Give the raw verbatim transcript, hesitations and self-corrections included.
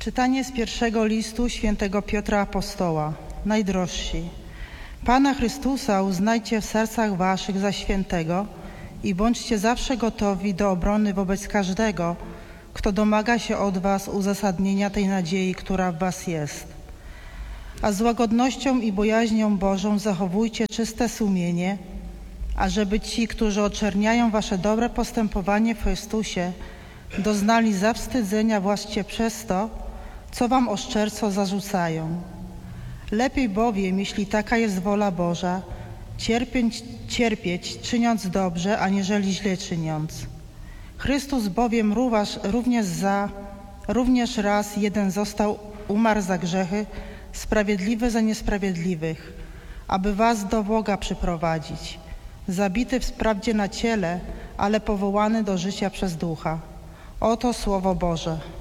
Czytanie z pierwszego listu świętego Piotra Apostoła. Najdrożsi, Pana Chrystusa uznajcie w sercach waszych za świętego i bądźcie zawsze gotowi do obrony wobec każdego, kto domaga się od was uzasadnienia tej nadziei, która w was jest. A z łagodnością i bojaźnią Bożą zachowujcie czyste sumienie, ażeby ci, którzy oczerniają wasze dobre postępowanie w Chrystusie, doznali zawstydzenia właśnie przez to, co wam oszczerco zarzucają. Lepiej bowiem, jeśli taka jest wola Boża, cierpieć, cierpieć czyniąc dobrze, aniżeli źle czyniąc. Chrystus bowiem również, za, również raz jeden został, umarł za grzechy, sprawiedliwy za niesprawiedliwych, aby was do Boga przyprowadzić, zabity wprawdzie na ciele, ale powołany do życia przez Ducha. Oto Słowo Boże.